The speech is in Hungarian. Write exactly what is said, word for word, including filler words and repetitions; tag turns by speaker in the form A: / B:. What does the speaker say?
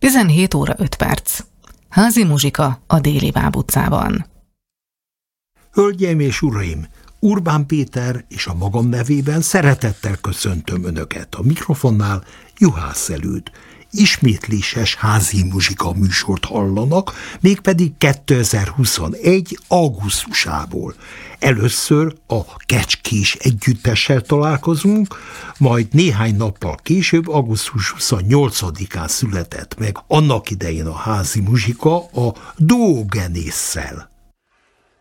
A: tizenhét óra öt perc. Házi muzsika a Déli Báb utcában.
B: Hölgyeim és uraim, Urbán Péter és a magam nevében szeretettel köszöntöm Önöket. A mikrofonnál Juhász Előd. Ismétléses házi muzsika műsort hallanak, mégpedig kétezer-huszonegy. augusztusából. Először a Kecskés együttessel találkozunk, majd néhány nappal később, augusztus huszonnyolcadikán született meg annak idején a házi muzsika a Diogenésszel.